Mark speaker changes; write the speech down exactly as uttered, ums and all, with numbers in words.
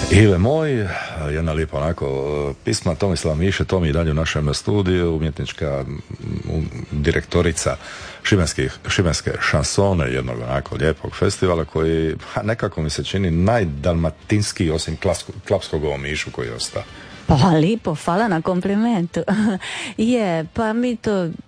Speaker 1: Ive moj, jedna lijepa onako pisma Tomislava Miše, Tomi i dalje u našem studiju, umjetnička direktorica šibenskih, šibenske šansone, jednog onako lijepog festivala koji nekako mi se čini najdalmatinskiji osim klapskog u Omišu koji je ostao.
Speaker 2: Pa lipo, hvala na komplimentu. Je, pa mi to